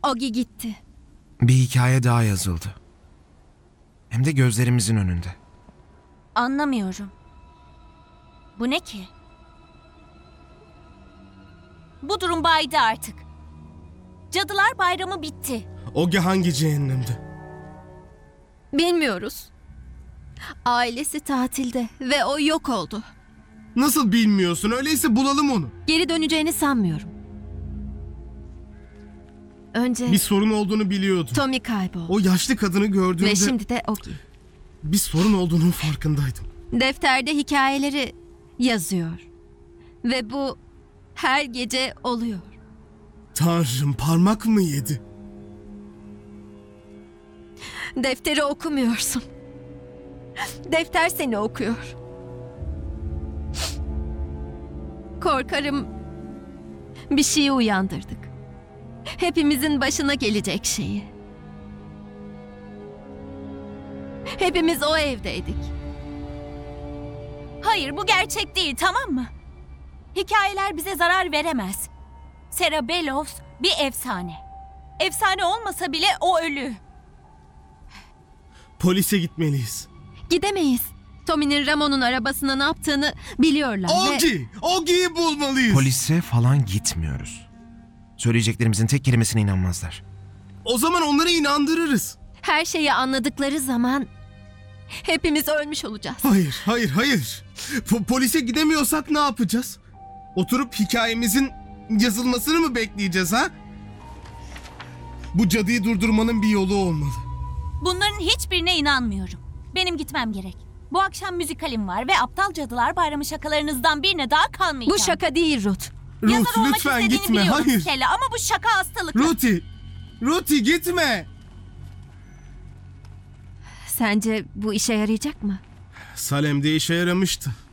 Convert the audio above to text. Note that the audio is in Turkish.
Ogi gitti. Bir hikaye daha yazıldı. Hem de gözlerimizin önünde. Anlamıyorum. Bu ne ki? Bu durum baydı artık. Cadılar Bayramı bitti. Ogi hangi cehennemde? Bilmiyoruz. Ailesi tatilde ve o yok oldu. Nasıl bilmiyorsun? Öyleyse bulalım onu. Geri döneceğini sanmıyorum. Önce Bir sorun olduğunu biliyordum. Tommy kayboldu. O yaşlı kadını gördüğümde Ve şimdi de Ogi. bir sorun olduğunun farkındaydım. Defterde hikayeleri yazıyor. Ve bu her gece oluyor. Tanrım, parmak mı yedi? Defteri okumuyorsun. Defter seni okuyor. Korkarım bir şeyi uyandırdık. Hepimizin başına gelecek şeyi. Hepimiz o evdeydik. Hayır, bu gerçek değil, tamam mı? Hikayeler bize zarar veremez. Sarah Bellows bir efsane. Efsane olmasa bile o ölü. Polise gitmeliyiz. Gidemeyiz. Tommy'nin Ramon'un arabasına ne yaptığını biliyorlar ve... Ogi! Ogi'yi bulmalıyız. Polise falan gitmiyoruz. Söyleyeceklerimizin tek kelimesine inanmazlar. O zaman onları inandırırız. Her şeyi anladıkları zaman hepimiz ölmüş olacağız. Hayır, hayır, hayır. Polise gidemiyorsak ne yapacağız? Oturup hikayemizin yazılmasını mı bekleyeceğiz ha? Bu cadıyı durdurmanın bir yolu olmalı. Bunların hiçbirine inanmıyorum. Benim gitmem gerek. Bu akşam müzikalim var ve Aptal Cadılar Bayramı şakalarınızdan birine daha kalmayacağım. Bu şaka değil Ruth. Yazar Ruth, olmak lütfen istediğini gitme, biliyorum hayır. Stella, ama bu şaka hastalıklı. Ruthie gitme. Sence bu işe yarayacak mı? Salem'de işe yaramıştı.